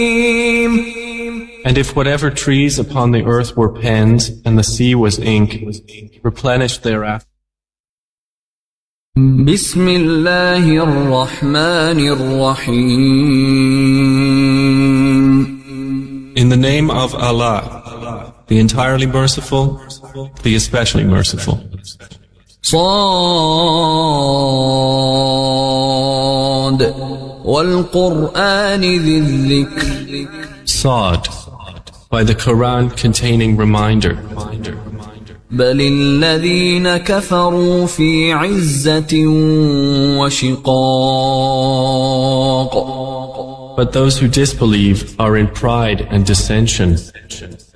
And if whatever trees upon the earth were pens, and the sea was ink, replenished thereafter. بسم الله الرحمن الرحيم. In the name of Allah, the entirely merciful, the especially merciful. صاد والقرآن ذي الذكر. Sa'd, by the Quran containing reminder. بل الذين كفروا في عزة وشقاق. But those who disbelieve are in pride and dissension.